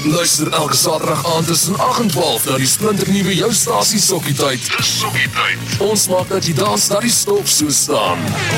Luister elke Saterdag aand tussen 8 en 12 na die splinternuwe jou stasie Sokkietyd. Dis Sokkietyd. Ons maak dat jy dans dat die stop so staan.